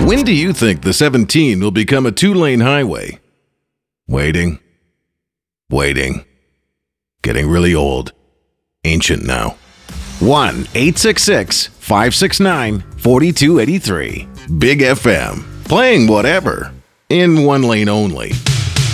When do you think the 17 will become a 2-lane highway? Waiting. Getting really old. Ancient now. 1-866-569-4283. Big FM. Playing whatever. In one lane only.